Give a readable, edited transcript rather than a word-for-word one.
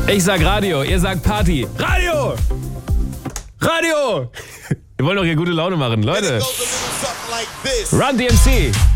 Ich sag Radio, ihr sagt Party. Radio! Radio! Wir wollen doch hier gute Laune machen, Leute. Run DMC!